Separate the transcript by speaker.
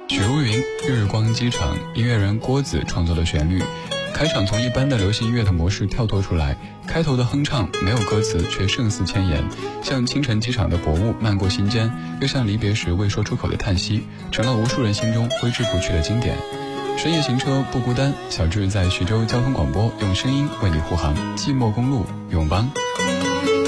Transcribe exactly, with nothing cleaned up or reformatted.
Speaker 1: 许茹芸《日光机场》，音乐人郭子创作的旋律。开场从一般的流行音乐的模式跳脱出来，开头的哼唱没有歌词，却胜似千言，像清晨机场的薄雾漫过心间，又像离别时未说出口的叹息，成了无数人心中挥之不去的经典。深夜行车不孤单，小智在徐州交通广播用声音为你护航，寂寞公路永邦。